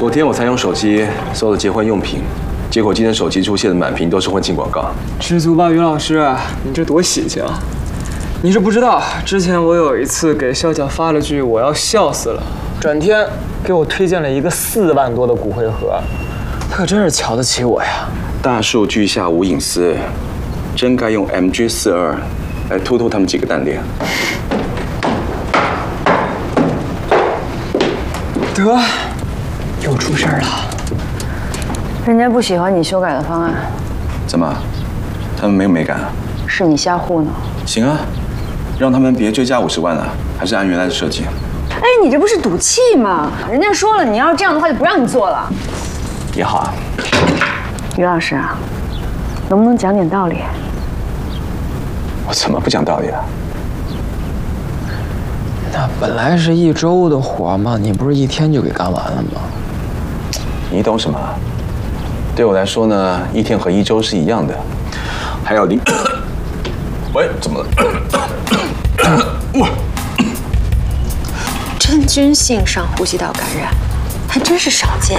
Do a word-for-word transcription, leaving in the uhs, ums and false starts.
昨天我才用手机搜了结婚用品，结果今天手机出现的满屏都是婚庆广告。 知足吧，于老师，你这多喜庆！你是不知道，之前我有一次给笑笑发了句“我要笑死了”，转天给我推荐了一个四万多的骨灰盒，他可真是瞧得起我呀！ 大树巨下无隐私，真该用 M G 四二来突突他们几个蛋脸。 得，又出事儿了。 人家不喜欢你修改的方案。 怎么？他们没有美感啊？ 是你瞎糊弄。 行啊，让他们别追加五十万了，还是按原来的设计。 哎，你这不是赌气吗？人家说了，你要是这样的话，就不让你做了。 也好啊。 于老师啊，能不能讲点道理？ 我怎么不讲道理了？ 那本来是一周的活嘛，你不是一天就给干完了吗？ 你懂什么？对我来说呢，一天和一周是一样的。还有零，喂，怎么了？ 真菌性上呼吸道感染，还真是少见。